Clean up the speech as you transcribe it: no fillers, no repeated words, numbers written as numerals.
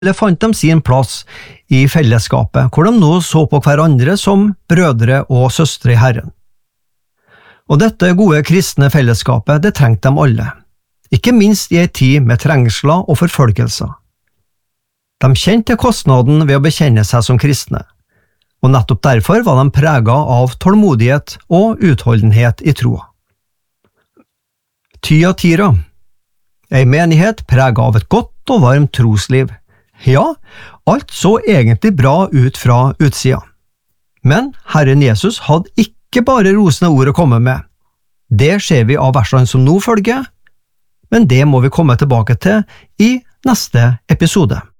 Eller fant de sin plass i fellesskapet, hvor de nå så på hverandre som brødre og søstre i Herren. Og dette gode kristne fellesskapet, det trengte de alle, ikke minst i en tid med trengsler og forfølgelser. De kjente kostnaden ved å bekjenne seg som kristne, og nettopp derfor var de preget av tålmodighet og utholdenhet i troa. Thyatira, en menighet preget av et godt og varmt trosliv. Ja, alt så egentlig bra ut fra utsida. Men Herren Jesus hadde ikke bare rosende ord å komme med. Det ser vi av versene som nå følger, men det må vi komme tilbake til i neste episode.